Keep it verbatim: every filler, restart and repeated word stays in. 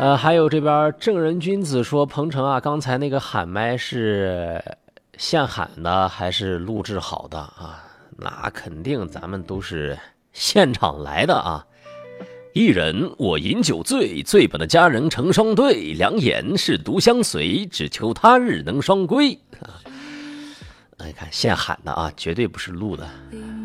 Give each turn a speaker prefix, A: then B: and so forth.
A: 呃，还有这边正人君子说，鹏程啊，刚才那个喊麦是现喊的还是录制好的啊？那肯定咱们都是现场来的啊。一人我饮酒醉，醉本的佳人成双对，两眼是独相随，只求他日能双归。啊，你看现喊的啊，绝对不是录的。